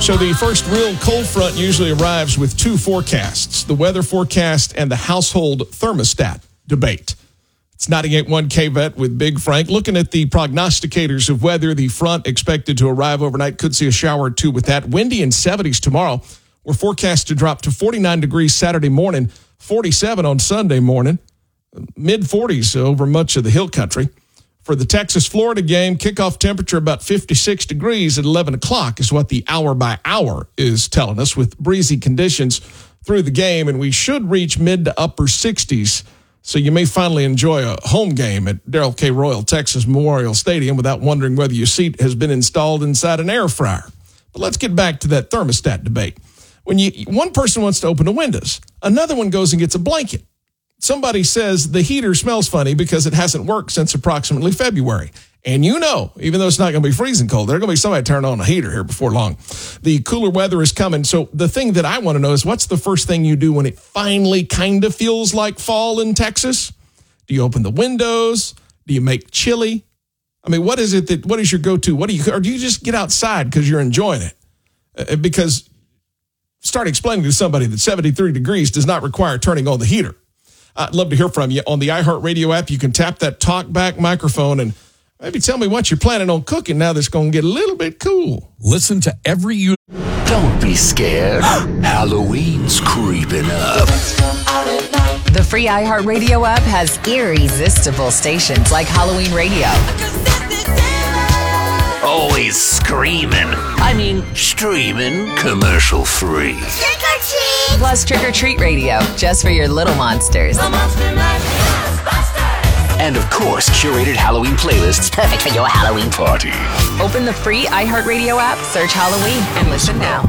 So the first real cold front usually arrives with two forecasts, the weather forecast and the household thermostat debate. It's 98.1 KVET with Big Frank. Looking at the prognosticators of weather, the front expected to arrive overnight. Could see a shower or two with that. Windy in 70s tomorrow. We're forecast to drop to 49 degrees Saturday morning, 47 on Sunday morning, mid-40s over much of the hill country. For the Texas-Florida game, kickoff temperature about 56 degrees at 11 o'clock is what the hour by hour is telling us, with breezy conditions through the game, and we should reach mid to upper 60s. So you may finally enjoy a home game at Darrell K. Royal Texas Memorial Stadium without wondering whether your seat has been installed inside an air fryer. But let's get back to that thermostat debate. When one person wants to open the windows, another one goes and gets a blanket. Somebody says the heater smells funny because it hasn't worked since approximately February. And you know, even though it's not going to be freezing cold, there's going to be somebody turning on a heater here before long. The cooler weather is coming. So the thing that I want to know is, what's the first thing you do when it finally kind of feels like fall in Texas? Do you open the windows? Do you make chili? I mean, what is your go-to? Or do you just get outside because you're enjoying it? Because start explaining to somebody that 73 degrees does not require turning on the heater. I'd love to hear from you. On the iHeartRadio app, you can tap that talkback microphone and maybe tell me what you're planning on cooking now that's going to get a little bit cool. Listen to every... Don't be scared. Halloween's creeping up. The free iHeartRadio app has irresistible stations like Halloween Radio. Always screaming. Streaming. Commercial free. Plus Trick or Treat Radio, just for your little monsters. And of course, curated Halloween playlists perfect for your Halloween party. Open the free iHeartRadio app, search Halloween, and listen now.